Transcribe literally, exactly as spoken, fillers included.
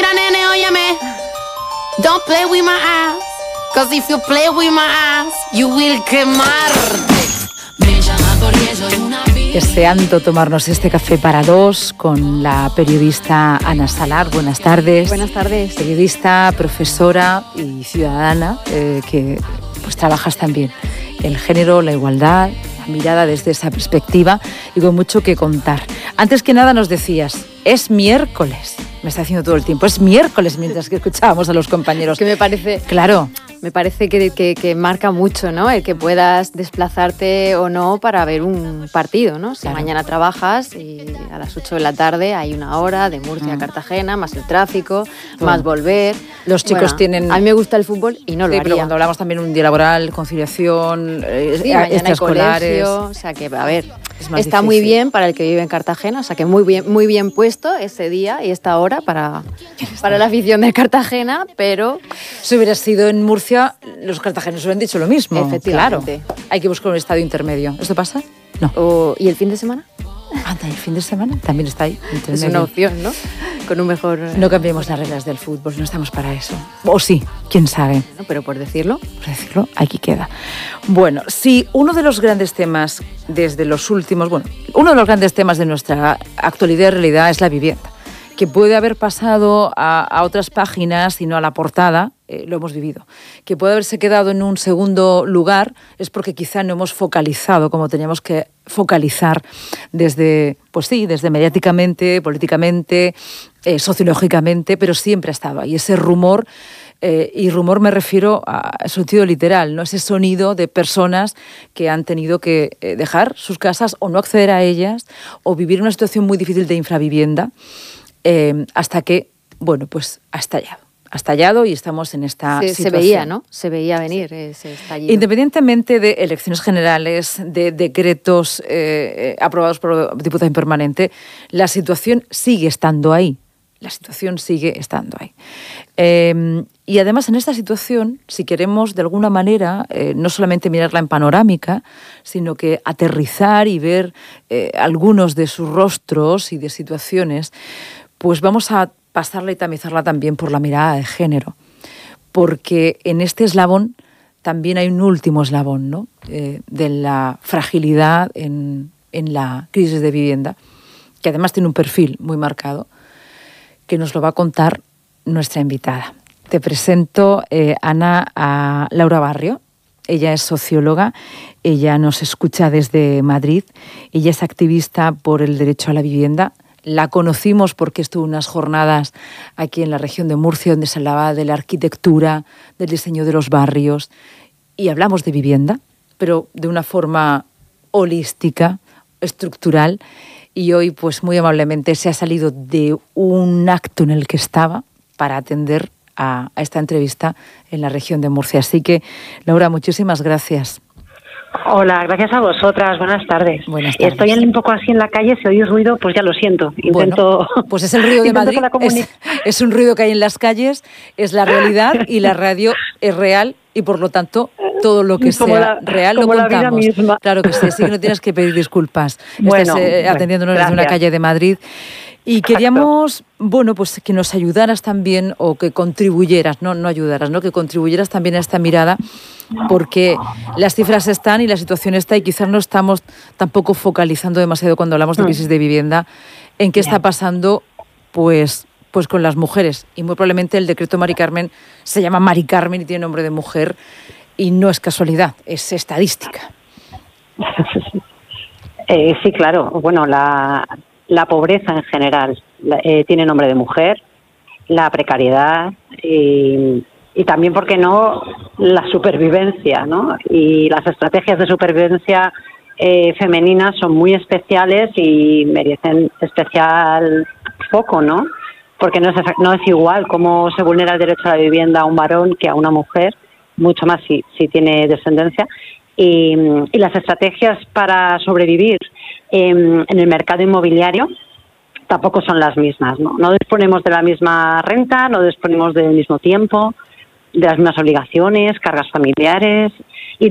Mira, nene, óyeme. Don't play with my eyes. Cause if you play with my eyes, you will quemarte. Me llama porque soy una vida. Deseando tomarnos este café para dos con la periodista Ana Salar. Buenas tardes. Buenas tardes. Periodista, profesora y ciudadana eh, que pues trabajas también el género, la igualdad, la mirada desde esa perspectiva y con mucho que contar. Antes que nada nos decías, es miércoles. Me está haciendo todo el tiempo. Es miércoles mientras que escuchábamos a los compañeros. Que me parece... Claro. Me parece que, que, que marca mucho, ¿no? El que puedas desplazarte o no para ver un partido, ¿no? Si claro. Mañana trabajas y a las ocho de la tarde hay una hora de Murcia a Cartagena, más el tráfico, bueno, más volver. Los chicos bueno, tienen... A mí me gusta el fútbol y no sí, lo haría. Pero cuando hablamos también un día laboral, conciliación, sí, extraescolares... Colegio, o sea que, a ver, está difícil. Muy bien para el que vive en Cartagena, o sea que muy bien, muy bien puesto ese día y esta hora para, para la afición de Cartagena, pero... Si hubiera sido en Murcia, los cartageneros hubieran dicho lo mismo. Efectivamente. Claro. Hay que buscar un estadio intermedio. ¿Esto pasa? No. O, ¿Y el fin de semana? Ah, el fin de semana también está ahí. Es una opción, ¿no? Con un mejor... No cambiemos las reglas del fútbol, no estamos para eso. O sí, quién sabe. No, pero por decirlo... Por decirlo, aquí queda. Bueno, sí, uno de los grandes temas desde los últimos... Bueno, uno de los grandes temas de nuestra actualidad y realidad es la vivienda, que puede haber pasado a, a otras páginas y no a la portada, eh, lo hemos vivido. Que puede haberse quedado en un segundo lugar es porque quizá no hemos focalizado como teníamos que focalizar desde, pues sí, desde mediáticamente, políticamente, eh, sociológicamente, pero siempre ha estado ahí. Ese rumor, eh, y rumor me refiero a sentido literal, ¿no? Ese sonido de personas que han tenido que eh, dejar sus casas o no acceder a ellas o vivir una situación muy difícil de infravivienda. Eh, hasta que, bueno, pues ha estallado. Ha estallado y estamos en esta se, situación. Se veía, ¿no? Se veía venir ese estallido. Independientemente de elecciones generales, de decretos eh, aprobados por Diputación Permanente, la situación sigue estando ahí. La situación sigue estando ahí. Eh, y además en esta situación, si queremos de alguna manera eh, no solamente mirarla en panorámica, sino que aterrizar y ver eh, algunos de sus rostros y de situaciones, pues vamos a pasarla y tamizarla también por la mirada de género, porque en este eslabón también hay un último eslabón, ¿no? Eh, de la fragilidad en, en la crisis de vivienda, que además tiene un perfil muy marcado, que nos lo va a contar nuestra invitada. Te presento, eh, Ana, a Laura Barrio. Ella es socióloga, ella nos escucha desde Madrid, ella es activista por el derecho a la vivienda. La conocimos porque estuvo unas jornadas aquí en la región de Murcia donde se hablaba de la arquitectura, del diseño de los barrios y hablamos de vivienda, pero de una forma holística, estructural, y hoy pues muy amablemente se ha salido de un acto en el que estaba para atender a, a esta entrevista en la región de Murcia. Así que, Laura, muchísimas gracias. Hola, gracias a vosotras. Buenas tardes. Buenas tardes. Estoy un poco así en la calle, si oís ruido, pues ya lo siento. Intento. Bueno, pues es el ruido de Madrid, es, es un ruido que hay en las calles, es la realidad y la radio es real y por lo tanto todo lo que como sea la, real lo contamos. La vida misma. Claro que sí, así que no tienes que pedir disculpas. Bueno, Estás eh, bueno, atendiéndonos gracias. desde una calle de Madrid. Y queríamos, bueno, pues que nos ayudaras también o que contribuyeras, no, no ayudaras, ¿no? Que contribuyeras también a esta mirada, porque las cifras están y la situación está y quizás no estamos tampoco focalizando demasiado cuando hablamos de crisis de vivienda en qué está pasando, pues, pues con las mujeres. Y muy probablemente el decreto Mari Carmen se llama Mari Carmen y tiene nombre de mujer y no es casualidad, es estadística. eh, sí, claro. Bueno, la... La pobreza en general eh, tiene nombre de mujer, la precariedad y, y también, ¿por qué no?, la supervivencia, ¿no? Y las estrategias de supervivencia eh, femeninas son muy especiales y merecen especial foco, ¿no? Porque no es, no es igual cómo se vulnera el derecho a la vivienda a un varón que a una mujer, mucho más si, si tiene descendencia. Y, y las estrategias para sobrevivir en, en el mercado inmobiliario tampoco son las mismas, ¿no? No disponemos de la misma renta, no disponemos del mismo tiempo, de las mismas obligaciones, cargas familiares,